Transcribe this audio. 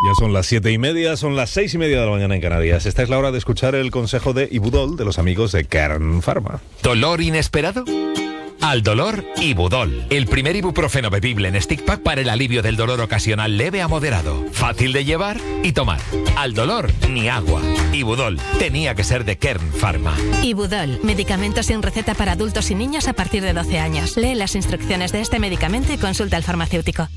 Ya son las 7:30, son las 6:30 de la mañana en Canarias. Esta es la hora de escuchar el consejo de Ibudol de los amigos de Kern Pharma. ¿Dolor inesperado? Al dolor, Ibudol. El primer ibuprofeno bebible en stick pack para el alivio del dolor ocasional leve a moderado. Fácil de llevar y tomar. Al dolor, ni agua. Ibudol. Tenía que ser de Kern Pharma. Ibudol. Medicamento sin receta para adultos y niños a partir de 12 años. Lee las instrucciones de este medicamento y consulta al farmacéutico.